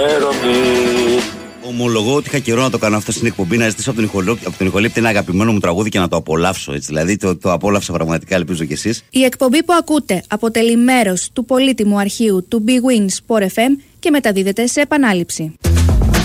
Ομολογώ ότι είχα καιρό να το κάνω αυτό στην εκπομπή, να ζητήσω από τον ηχολήπτη ένα αγαπημένο μου τραγούδι και να το απολαύσω. Έτσι. Δηλαδή το απόλαυσα πραγματικά, ελπίζω κι εσείς. Η εκπομπή που ακούτε αποτελεί μέρος του πολύτιμου αρχείου του Big Win Sport FM και μεταδίδεται σε επανάληψη.